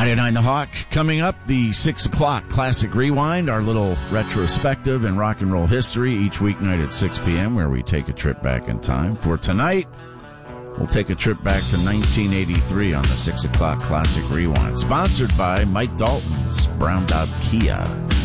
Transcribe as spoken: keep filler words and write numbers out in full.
ninety-nine The Hawk. Coming up, the six o'clock Classic Rewind, our little retrospective in rock and roll history each weeknight at six p.m. where we take a trip back in time. For tonight, we'll take a trip back to nineteen eighty-three on the six o'clock Classic Rewind. Sponsored by Mike Dalton's Brown Dot Kia.